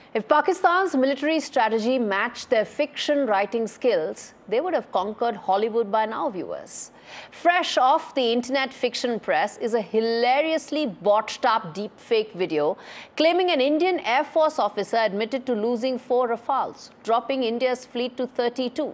If Pakistan's military strategy matched their fiction writing skills, they would have conquered Hollywood by now, viewers. Fresh off the internet fiction press is a hilariously botched up deepfake video claiming an Indian Air Force officer admitted to losing 4 Rafales, dropping India's fleet to 32.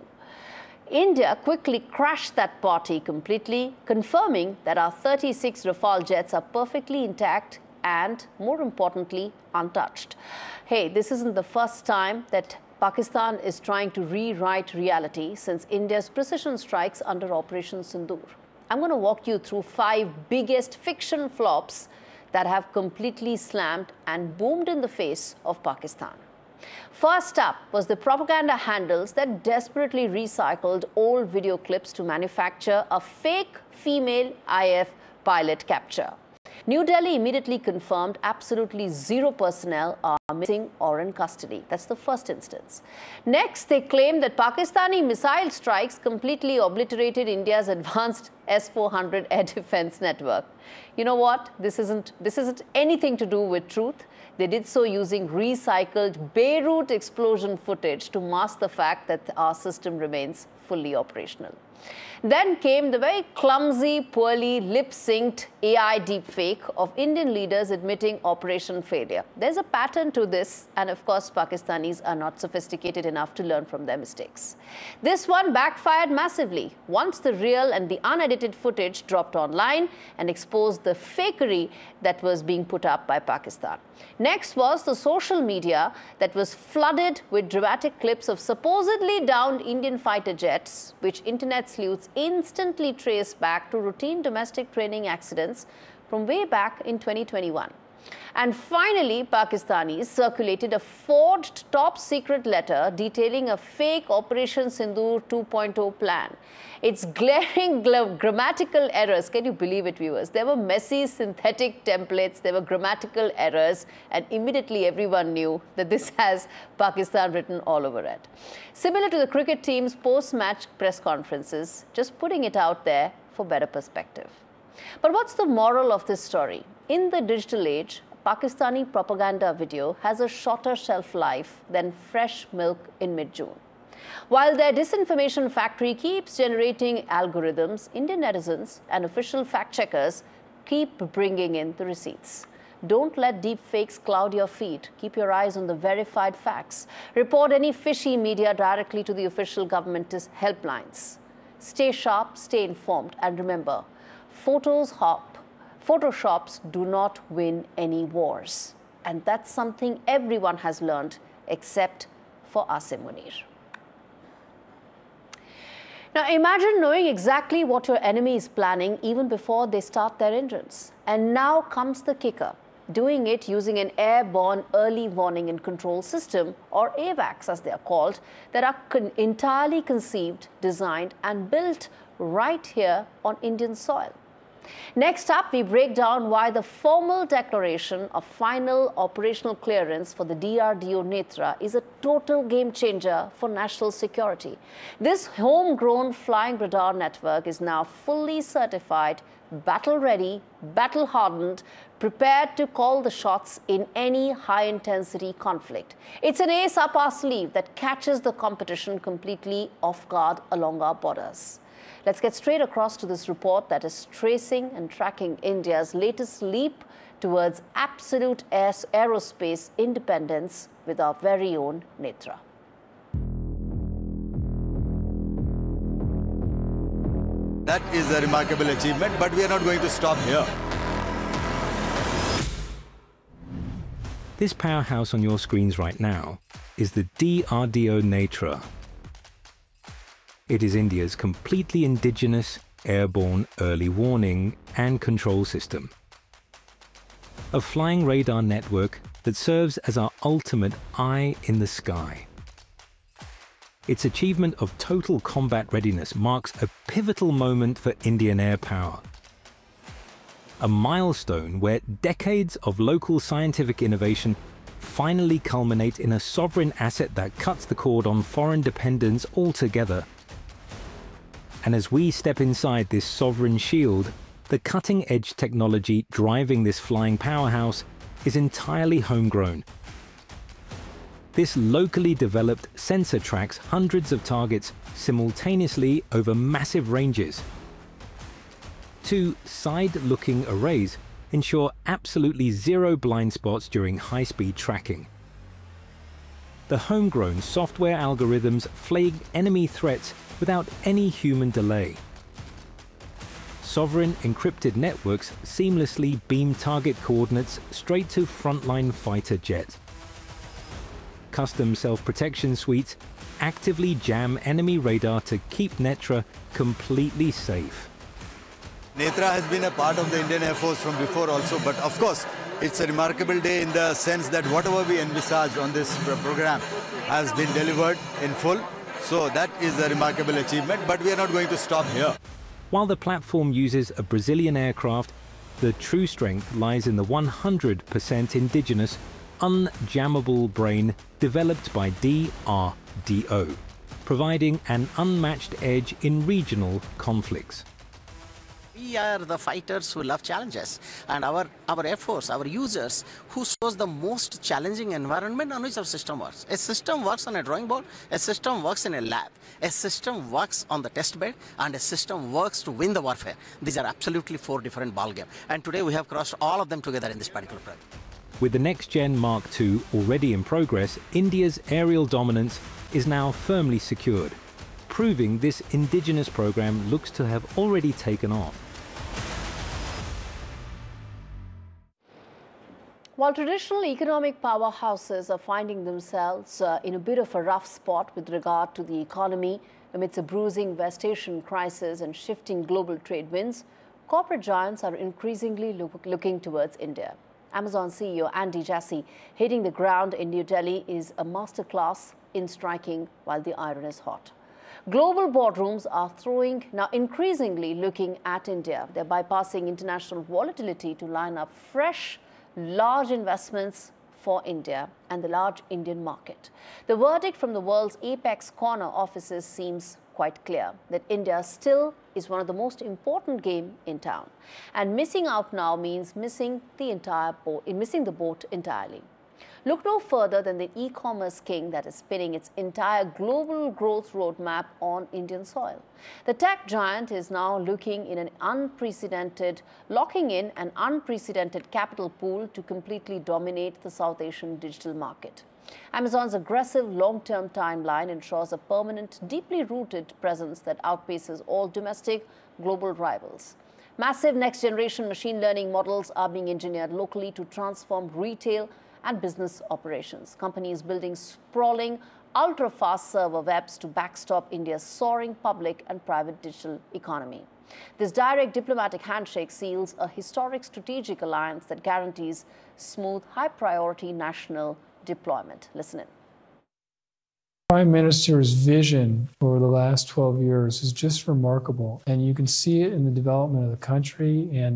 India quickly crashed that party completely, confirming that our 36 Rafale jets are perfectly intact and, more importantly, untouched. Hey, this isn't the first time that Pakistan is trying to rewrite reality since India's precision strikes under Operation Sindoor. I'm going to walk you through 5 biggest fiction flops that have completely slammed and boomed in the face of Pakistan. First up was the propaganda handles that desperately recycled old video clips to manufacture a fake female IF pilot capture. New Delhi immediately confirmed absolutely 0 personnel are missing or in custody. That's the first instance. Next, they claimed that Pakistani missile strikes completely obliterated India's advanced S-400 air defense network. You know what? This isn't anything to do with truth. They did so using recycled Beirut explosion footage to mask the fact that our system remains fully operational. Then came the very clumsy, poorly lip-synced AI deepfake of Indian leaders admitting operation failure. There's a pattern to this, and of course, Pakistanis are not sophisticated enough to learn from their mistakes. This one backfired massively once the real and the unedited footage dropped online and exposed the fakery that was being put up by Pakistan. Next was the social media that was flooded with dramatic clips of supposedly downed Indian fighter jets, which internet sleuths instantly traced back to routine domestic training accidents from way back in 2021. And finally, Pakistanis circulated a forged top-secret letter detailing a fake Operation Sindoor 2.0 plan. Its glaring grammatical errors, can you believe it, viewers? There were messy synthetic templates, there were grammatical errors, and immediately everyone knew that this has Pakistan written all over it. Similar to the cricket team's post-match press conferences, just putting it out there for better perspective. But what's the moral of this story? In the digital age, Pakistani propaganda video has a shorter shelf life than fresh milk in mid-June. While their disinformation factory keeps generating algorithms, Indian netizens and official fact-checkers keep bringing in the receipts. Don't let deepfakes cloud your feed. Keep your eyes on the verified facts. Report any fishy media directly to the official government helplines. Stay sharp, stay informed, and remember, Photoshops do not win any wars. And that's something everyone has learned except for Asim Munir. Now imagine knowing exactly what your enemy is planning even before they start their engines. And now comes the kicker, doing it using an airborne early warning and control system, or AWACS as they are called, that are entirely conceived, designed and built right here on Indian soil. Next up, we break down why the formal declaration of final operational clearance for the DRDO Netra is a total game changer for national security. This homegrown flying radar network is now fully certified, battle-ready, battle-hardened, prepared to call the shots in any high-intensity conflict. It's an ace up our sleeve that catches the competition completely off guard along our borders. Let's get straight across to this report that is tracing and tracking India's latest leap towards absolute aerospace independence with our very own Netra. That is a remarkable achievement, but we are not going to stop here. This powerhouse on your screens right now is the DRDO Netra. It is India's completely indigenous airborne early warning and control system. A flying radar network that serves as our ultimate eye in the sky. Its achievement of total combat readiness marks a pivotal moment for Indian air power. A milestone where decades of local scientific innovation finally culminate in a sovereign asset that cuts the cord on foreign dependence altogether. And as we step inside this sovereign shield, the cutting-edge technology driving this flying powerhouse is entirely homegrown. This locally developed sensor tracks hundreds of targets simultaneously over massive ranges. Two side-looking arrays ensure absolutely zero blind spots during high-speed tracking. The homegrown software algorithms flag enemy threats without any human delay. Sovereign encrypted networks seamlessly beam target coordinates straight to frontline fighter jet. Custom self-protection suites actively jam enemy radar to keep Netra completely safe. Netra has been a part of the Indian Air Force from before also, but of course, it's a remarkable day in the sense that whatever we envisaged on this program has been delivered in full. So that is a remarkable achievement, but we are not going to stop here. While the platform uses a Brazilian aircraft, the true strength lies in the 100% indigenous, unjammable brain developed by DRDO, providing an unmatched edge in regional conflicts. We are the fighters who love challenges, and our Air Force, our users, who chose the most challenging environment on which our system works. A system works on a drawing board, a system works in a lab, a system works on the test bed, and a system works to win the warfare. These are absolutely four different ballgames, and today we have crossed all of them together in this particular project. With the next-gen Mark II already in progress, India's aerial dominance is now firmly secured, proving this indigenous program looks to have already taken off. While traditional economic powerhouses are finding themselves in a bit of a rough spot with regard to the economy amidst a bruising West Asian crisis and shifting global trade winds, corporate giants are increasingly looking towards India. Amazon CEO Andy Jassy hitting the ground in New Delhi is a masterclass in striking while the iron is hot. Global boardrooms are now increasingly looking at India. They're bypassing international volatility to line up fresh, large investments for India and the large Indian market. The verdict from the world's Apex Corner offices seems quite clear, that India still is one of the most important game in town. And missing out now means missing the boat entirely. Look no further than the e-commerce king that is spinning its entire global growth roadmap on Indian soil. The tech giant is now locking in an unprecedented capital pool to completely dominate the South Asian digital market. Amazon's aggressive long-term timeline ensures a permanent, deeply rooted presence that outpaces all domestic global rivals. Massive next-generation machine learning models are being engineered locally to transform retail and business operations. Companies building sprawling, ultra-fast server webs to backstop India's soaring public and private digital economy. This direct diplomatic handshake seals a historic strategic alliance that guarantees smooth, high-priority national deployment. Listen in. Prime Minister's vision over the last 12 years is just remarkable, and you can see it in the development of the country and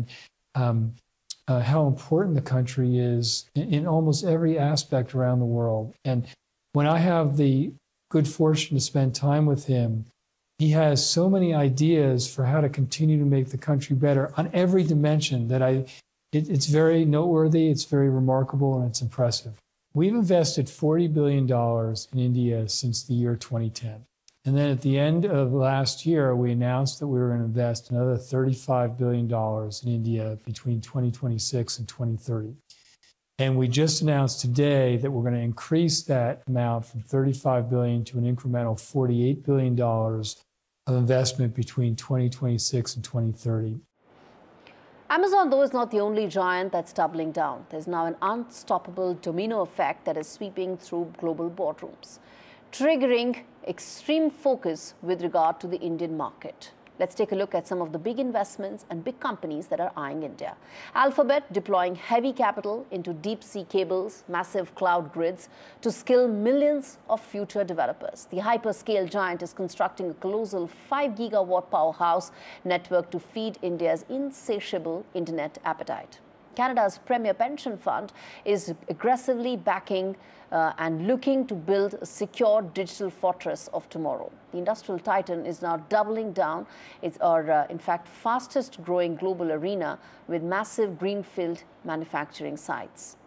how important the country is in almost every aspect around the world. And when I have the good fortune to spend time with him, he has so many ideas for how to continue to make the country better on every dimension that it's very noteworthy, it's very remarkable, and it's impressive. We've invested $40 billion in India since the year 2010. And then at the end of last year, we announced that we were going to invest another $35 billion in India between 2026 and 2030. And we just announced today that we're going to increase that amount from $35 billion to an incremental $48 billion of investment between 2026 and 2030. Amazon, though, is not the only giant that's doubling down. There's now an unstoppable domino effect that is sweeping through global boardrooms, triggering extreme focus with regard to the Indian market. Let's take a look at some of the big investments and big companies that are eyeing India. Alphabet deploying heavy capital into deep-sea cables, massive cloud grids to skill millions of future developers. The hyperscale giant is constructing a colossal 5 gigawatt powerhouse network to feed India's insatiable internet appetite. Canada's premier pension fund is aggressively backing and looking to build a secure digital fortress of tomorrow. The industrial titan is now doubling down in fact, fastest growing global arena with massive greenfield manufacturing sites.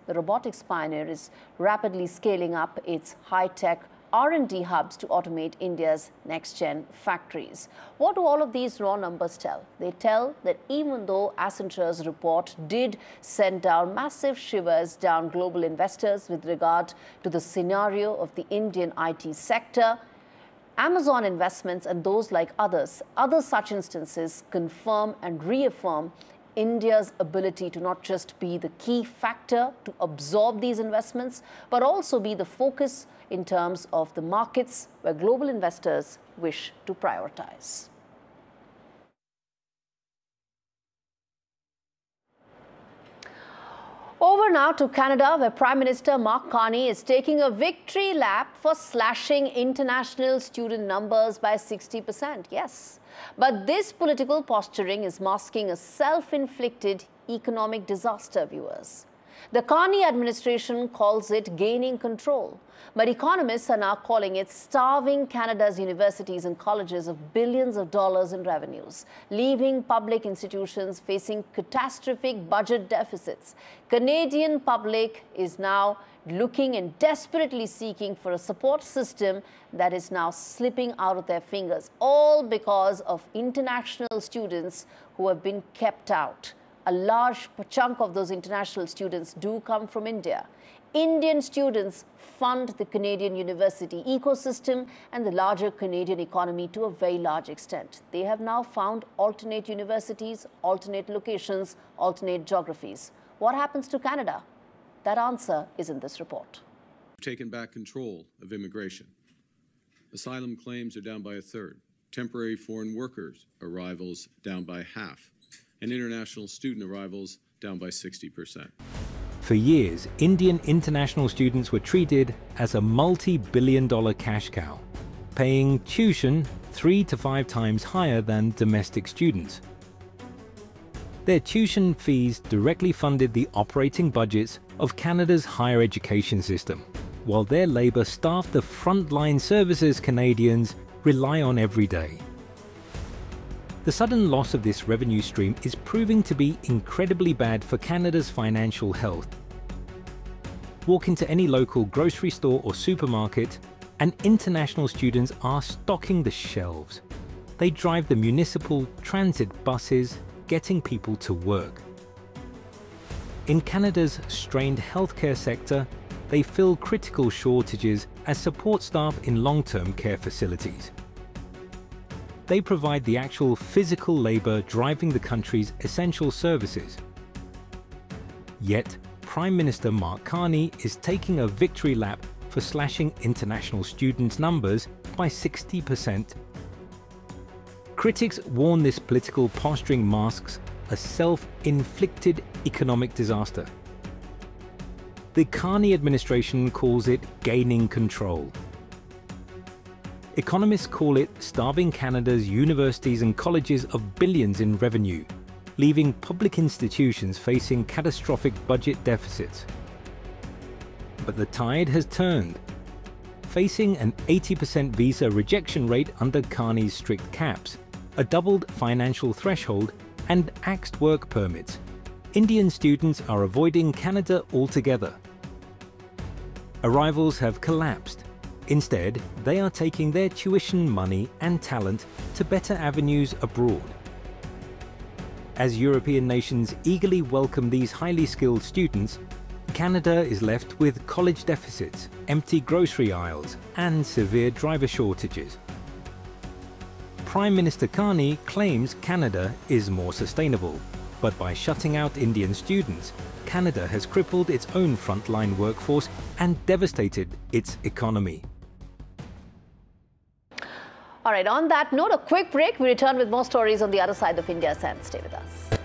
The robotics pioneer is rapidly scaling up its high-tech R&D hubs to automate India's next-gen factories. What do all of these raw numbers tell? They tell that even though Accenture's report did send down massive shivers down global investors with regard to the scenario of the Indian IT sector, Amazon investments and those like other such instances confirm and reaffirm India's ability to not just be the key factor to absorb these investments, but also be the focus in terms of the markets where global investors wish to prioritize. Over now to Canada, where Prime Minister Mark Carney is taking a victory lap for slashing international student numbers by 60%. Yes. But this political posturing is masking a self-inflicted economic disaster, viewers. The Carney administration calls it gaining control, but economists are now calling it starving Canada's universities and colleges of billions of dollars in revenues, leaving public institutions facing catastrophic budget deficits. Canadian public is now looking and desperately seeking for a support system that is now slipping out of their fingers, all because of international students who have been kept out. A large chunk of those international students do come from India. Indian students fund the Canadian university ecosystem and the larger Canadian economy to a very large extent. They have now found alternate universities, alternate locations, alternate geographies. What happens to Canada? That answer is in this report. We've taken back control of immigration. Asylum claims are down by a third. Temporary foreign workers arrivals down by half. And international student arrivals down by 60%. For years, Indian international students were treated as a multi-billion-dollar cash cow, paying tuition 3 to 5 times higher than domestic students. Their tuition fees directly funded the operating budgets of Canada's higher education system, while their labour staffed the frontline services Canadians rely on every day. The sudden loss of this revenue stream is proving to be incredibly bad for Canada's financial health. Walk into any local grocery store or supermarket, and international students are stocking the shelves. They drive the municipal transit buses, getting people to work. In Canada's strained healthcare sector, they fill critical shortages as support staff in long-term care facilities. They provide the actual physical labour driving the country's essential services. Yet, Prime Minister Mark Carney is taking a victory lap for slashing international student numbers by 60%. Critics warn this political posturing masks a self-inflicted economic disaster. The Carney administration calls it gaining control. Economists call it starving Canada's universities and colleges of billions in revenue, leaving public institutions facing catastrophic budget deficits. But the tide has turned. Facing an 80% visa rejection rate under Carney's strict caps, a doubled financial threshold, and axed work permits, Indian students are avoiding Canada altogether. Arrivals have collapsed. Instead, they are taking their tuition money and talent to better avenues abroad. As European nations eagerly welcome these highly skilled students, Canada is left with college deficits, empty grocery aisles, and severe driver shortages. Prime Minister Carney claims Canada is more sustainable, but by shutting out Indian students, Canada has crippled its own frontline workforce and devastated its economy. All right, on that note, a quick break. We return with more stories on the other side of India. Stay with us.